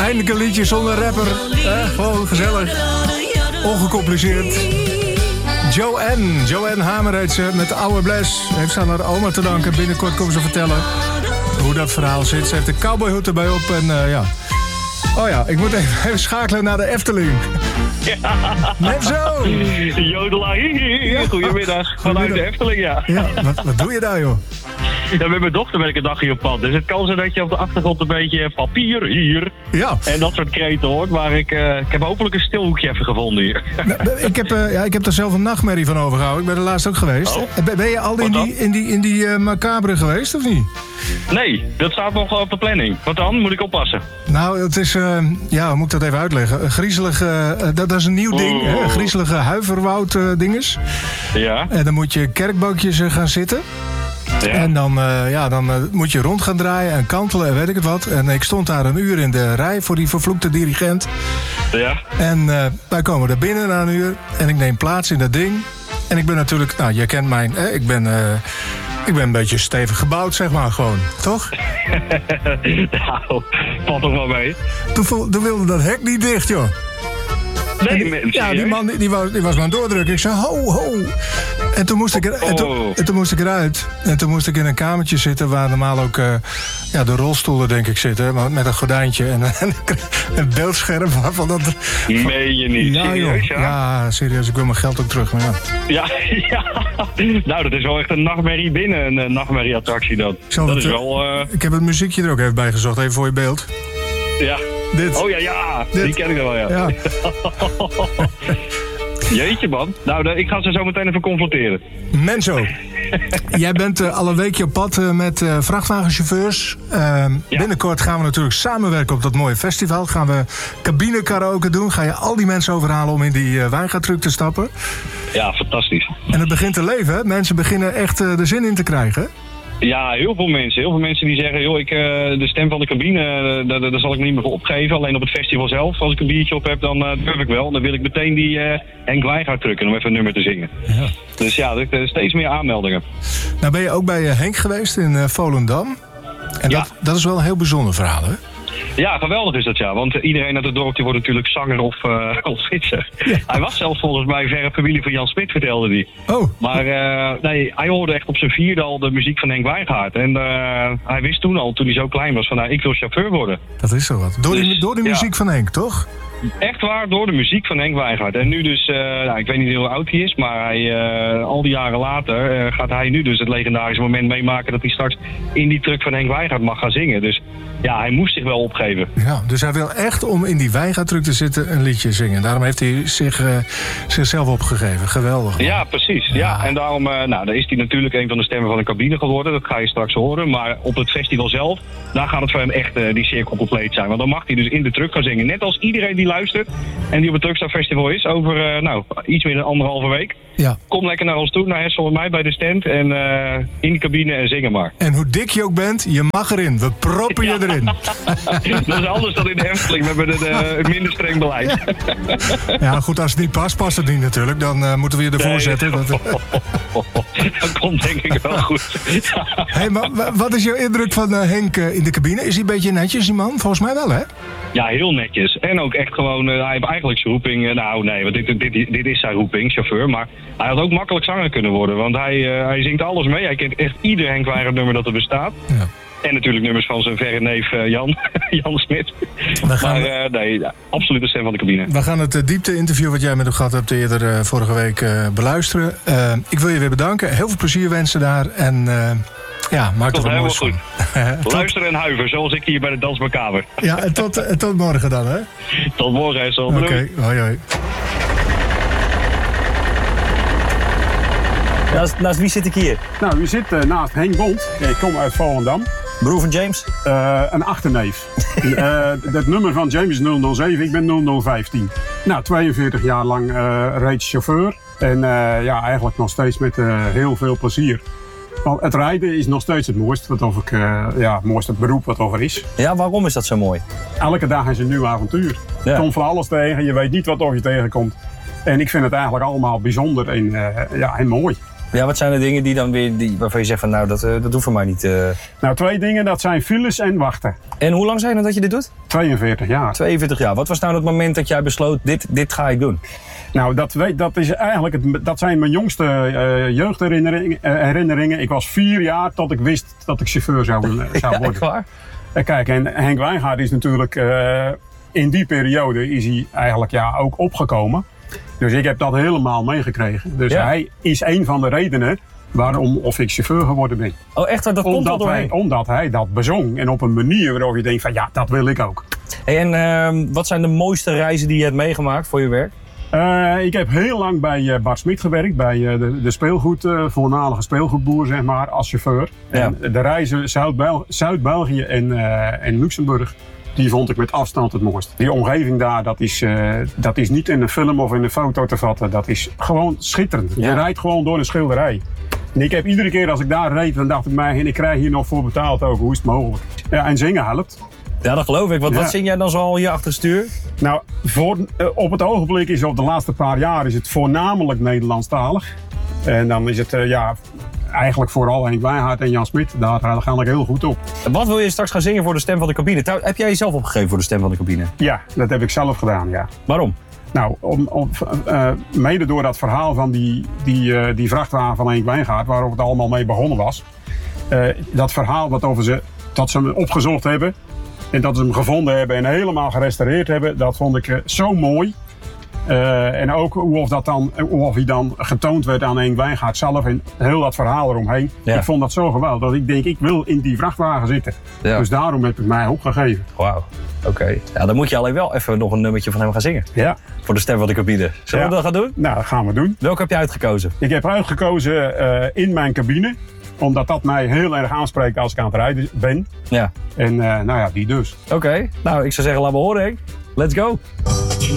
Eindelijk een liedje zonder rapper. Gewoon gezellig. Ongecompliceerd. Joanne Hamer heet ze, met de oude bles. Heeft ze aan haar oma te danken. Binnenkort komen ze vertellen hoe dat verhaal zit. Ze heeft de cowboyhoed erbij op en ja. Oh ja, ik moet even schakelen naar de Efteling. Ja. Net zo! Jodelaar, goedemiddag. Vanuit de Efteling, ja. Ja, wat doe je daar, joh? Ja, met mijn dochter ben ik een dagje op pad. Dus het kan zijn dat je op de achtergrond een beetje papier hier ja. En dat soort kreten hoort. Maar ik heb hopelijk een stilhoekje even gevonden hier. Ik heb er zelf een nachtmerrie van overgehouden. Ik ben er laatst ook geweest. Oh. Ben je al in die macabre geweest, of niet? Nee, dat staat nog op de planning. Wat dan? Moet ik oppassen? Nou, het is... hoe moet ik dat even uitleggen? Griezelige... dat is een nieuw ding. Hè? Griezelige huiverwoud dinges. Ja. En dan moet je kerkbootjes gaan zitten. Ja. En dan moet je rond gaan draaien en kantelen en weet ik het wat. En ik stond daar een uur in de rij voor die vervloekte dirigent. Ja. En wij komen er binnen na een uur. En ik neem plaats in dat ding. En ik ben natuurlijk... Nou, jij kent mij. Ik ben een beetje stevig gebouwd, zeg maar, gewoon. Toch? Nou, valt toch wel mee. Toen wilde dat hek niet dicht, joh. Nee, die man die was maar aan doordrukken. Ik zei, ho. En toen moest ik eruit. En toen moest ik in een kamertje zitten waar normaal ook de rolstoelen, denk ik, zitten. Maar met een gordijntje en een beeldscherm waarvan dat... Meen je niet? Ja, serieus, joh. Ja, serieus. Ik wil mijn geld ook terug, maar ja. Ja. Nou, dat is wel echt een nachtmerrie binnen. Een nachtmerrieattractie dat. Is wel... Ik heb het muziekje er ook even bij gezocht, even voor je beeld. Ja. Dit. Oh ja. Dit. Die ken ik wel, ja. Jeetje, man. Nou, ik ga ze zo meteen even confronteren. Menzo, jij bent al een weekje op pad met vrachtwagenchauffeurs. Binnenkort gaan we natuurlijk samenwerken op dat mooie festival. Gaan we cabinekaraoke doen. Ga je al die mensen overhalen om in die wijngaardtruck te stappen. Ja, fantastisch. En het begint te leven, hè? Mensen beginnen echt er zin in te krijgen. Ja, heel veel mensen die zeggen, joh, de stem van de cabine, daar zal ik niet meer voor opgeven. Alleen op het festival zelf, als ik een biertje op heb, dan durf ik wel. Dan wil ik meteen die Henk Wijngaard drukken om even een nummer te zingen. Ja. Dus ja, er zijn steeds meer aanmeldingen. Nou ben je ook bij Henk geweest in Volendam. En dat is wel een heel bijzonder verhaal, hè? Ja, geweldig is dat, ja. Want iedereen uit het dorpje wordt natuurlijk zanger of fietser. Ja. Hij was zelfs volgens mij verre familie van Jan Smit, vertelde hij. Oh. Maar hij hoorde echt op zijn vierde al de muziek van Henk Wijngaard. En hij wist toen al, toen hij zo klein was, van ik wil chauffeur worden. Dat is zo wat. Door de muziek van Henk, toch? Echt waar, door de muziek van Henk Wijngaard. En nu dus, ik weet niet hoe oud hij is, maar al die jaren later gaat hij nu dus het legendarische moment meemaken dat hij straks in die truck van Henk Wijngaard mag gaan zingen. Dus ja, hij moest zich wel opgeven. Ja, dus hij wil echt om in die Wijngaardtruck te zitten een liedje zingen. Daarom heeft hij zichzelf opgegeven. Geweldig. Man. Ja, precies. Ja. En daarom daar is hij natuurlijk een van de stemmen van de cabine geworden. Dat ga je straks horen. Maar op het festival zelf, daar gaat het voor hem echt die cirkel compleet zijn. Want dan mag hij dus in de truck gaan zingen. Net als iedereen die luistert en die op het Truckstar Festival is over iets meer dan 1,5 week. Ja. Kom lekker naar ons toe, naar Hessel en mij bij de stand en in de cabine en zingen maar. En hoe dik je ook bent, je mag erin. We proppen je erin. Dat is anders dan in de Efteling. We hebben een minder streng beleid. Ja, goed, als het niet past, past het niet natuurlijk. Dan moeten we je ervoor zetten. Dat komt denk ik wel goed. Hey, maar wat is jouw indruk van Henk in de cabine? Is hij een beetje netjes, die man? Volgens mij wel, hè? Ja, heel netjes. En ook echt gewoon, hij heeft eigenlijk zijn roeping. Want dit is zijn roeping, chauffeur. Maar hij had ook makkelijk zanger kunnen worden. Want hij zingt alles mee. Hij kent echt ieder Henk Wijngaard nummer dat er bestaat. Ja. En natuurlijk nummers van zijn verre neef Jan Smit. Absoluut de stem van de cabine. We gaan het diepte-interview wat jij met hem gehad hebt eerder vorige week beluisteren. Ik wil je weer bedanken. Heel veel plezier wensen daar. En maak er wat moois van. Luisteren en huiver, zoals ik hier bij de Dans Macabre. Ja, en tot morgen dan, hè? Tot morgen, Hessel. Oké, hoi. Naast wie zit ik hier? Nou, u zit naast Henk Bond. Ik kom uit Volendam. Broer van James? Een achterneef. Het nummer van James is 007, ik ben 0015. Nou, 42 jaar lang reeds chauffeur. En eigenlijk nog steeds met heel veel plezier. Want het rijden is nog steeds het mooiste, mooiste beroep wat er is. Ja, waarom is dat zo mooi? Elke dag is een nieuw avontuur. Ja. Je komt van alles tegen, je weet niet wat je tegenkomt. En ik vind het eigenlijk allemaal bijzonder en mooi. Ja, wat zijn de dingen die dan weer, waarvan je zegt van nou, dat hoeft voor mij niet. Nou, 2 dingen, dat zijn files en wachten. En hoe lang zijn het dat je dit doet? 42 jaar. 42 jaar. Wat was nou het moment dat jij besloot, dit ga ik doen? Nou, dat is eigenlijk dat zijn mijn jongste jeugdherinneringen. Ik was 4 jaar tot ik wist dat ik chauffeur zou worden. Echt waar? Kijk, en Henk Wijngaard is natuurlijk in die periode is hij eigenlijk ook opgekomen. Dus ik heb dat helemaal meegekregen. Dus hij is een van de redenen waarom ik chauffeur geworden ben. Oh echt? Dat komt al doorheen? Omdat hij dat bezong en op een manier waarop je denkt van ja, dat wil ik ook. Hey, en wat zijn de mooiste reizen die je hebt meegemaakt voor je werk? Ik heb heel lang bij Bart Smit gewerkt, bij de voormalige speelgoedboer, zeg maar, als chauffeur. Ja. En de reizen Zuid-België en Luxemburg, die vond ik met afstand het mooist. Die omgeving daar, dat is niet in een film of in een foto te vatten. Dat is gewoon schitterend. Ja. Je rijdt gewoon door een schilderij. En ik heb iedere keer als ik daar reed, dan dacht ik mij, en ik krijg hier nog voor betaald ook. Hoe is het mogelijk? Ja, en zingen helpt. Ja, dat geloof ik. Wat zing jij dan zo al hier achter het stuur? Nou, op het ogenblik is op de laatste paar jaar is het voornamelijk Nederlandstalig. En dan is het eigenlijk vooral Henk Wijngaard en Jan Smit. Daar ga ik heel goed op. Wat wil je straks gaan zingen voor de Stem van de Cabine? Heb jij jezelf opgegeven voor de Stem van de Cabine? Ja, dat heb ik zelf gedaan, ja. Waarom? Nou, mede door dat verhaal van die vrachtwagen van Henk Wijngaard, waarop het allemaal mee begonnen was. Dat verhaal dat ze hem opgezocht hebben. En dat ze hem gevonden hebben en helemaal gerestaureerd hebben, dat vond ik zo mooi. En ook hoe hij dan getoond werd aan Henk Wijngaard zelf en heel dat verhaal eromheen. Ja. Ik vond dat zo geweldig dat ik denk, ik wil in die vrachtwagen zitten. Ja. Dus daarom heb ik mij opgegeven. Wauw, oké. Ja, dan moet je alleen wel even nog een nummertje van hem gaan zingen. Ja. Voor de Stem van de Cabine. Zullen we dat gaan doen? Nou, dat gaan we doen. Welke heb je uitgekozen? Ik heb uitgekozen In Mijn Cabine. Omdat dat mij heel erg aanspreekt als ik aan het rijden ben. Ja. En die dus. Oké. Nou, ik zou zeggen, laten we horen, Henk. Let's go.